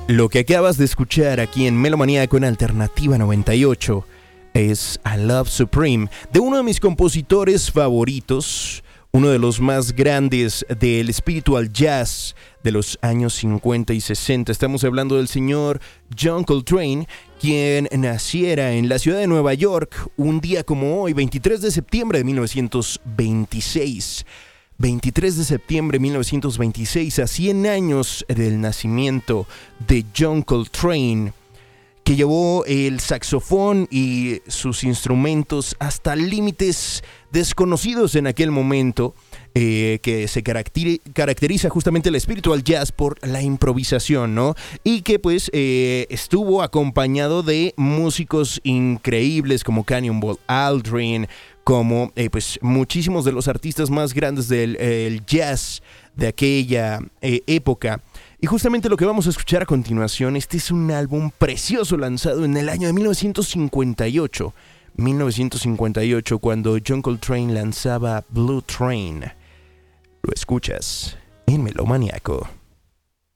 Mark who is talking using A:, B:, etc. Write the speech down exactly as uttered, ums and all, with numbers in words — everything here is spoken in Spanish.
A: Lo que acabas de escuchar aquí en Melomaníaco en Alternativa noventa y ocho es A Love Supreme, de uno de mis compositores favoritos, uno de los más grandes del spiritual jazz de los años cincuenta y sesenta. Estamos hablando del señor John Coltrane, quien naciera en la ciudad de Nueva York un día como hoy, veintitrés de septiembre de mil novecientos veintiséis. veintitrés de septiembre de mil novecientos veintiséis, a cien años del nacimiento de John Coltrane, que llevó el saxofón y sus instrumentos hasta límites desconocidos en aquel momento, eh, que se caracteri- caracteriza justamente el spiritual jazz por la improvisación, ¿no? Y que pues eh, estuvo acompañado de músicos increíbles como Cannonball Aldrin, como eh, pues muchísimos de los artistas más grandes del el jazz de aquella eh, época. Y justamente lo que vamos a escuchar a continuación, este es un álbum precioso lanzado en el año de mil novecientos cincuenta y ocho. mil novecientos cincuenta y ocho, cuando John Coltrane lanzaba Blue Train. Lo escuchas en Melomaníaco.